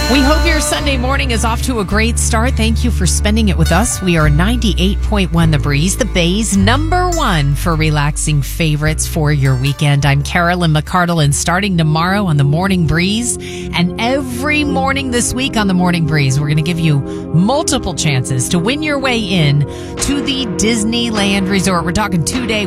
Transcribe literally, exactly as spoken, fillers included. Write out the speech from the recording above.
We hope your Sunday morning is off to a great start. Thank you for spending it with us. We are ninety-eight point one The Breeze, the Bay's number one for relaxing favorites for your weekend. I'm Carolyn McCardle, and starting tomorrow on the Morning Breeze and every morning this week on the Morning Breeze, we're going to give you multiple chances to win your way in to the Disneyland Resort. We're talking two-day